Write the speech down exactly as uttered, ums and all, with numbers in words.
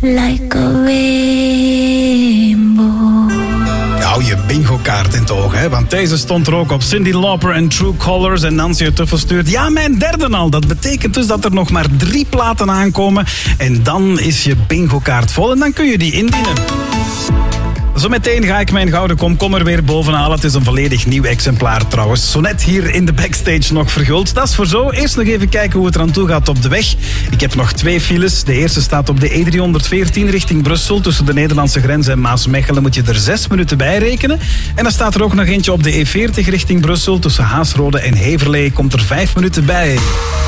like a rainbow. Hou je bingo-kaart in het oog, hè? Want deze stond er ook op. Cyndi Lauper en True Colors. En Nancy uit Tuffel stuurt: ja, mijn derde al. Dat betekent dus dat er nog maar drie platen aankomen. En dan is je bingo-kaart vol en dan kun je die indienen. Zometeen ga ik mijn gouden komkommer weer bovenhalen. Het is een volledig nieuw exemplaar trouwens. Zo net hier in de backstage nog verguld. Dat is voor zo. Eerst nog even kijken hoe het eraan toe gaat op de weg. Ik heb nog twee files. De eerste staat op de E driehonderdveertien richting Brussel. Tussen de Nederlandse grens en Maasmechelen moet je er zes minuten bij rekenen. En dan staat er ook nog eentje op de E veertig richting Brussel. Tussen Haasrode en Heverlee komt er vijf minuten bij.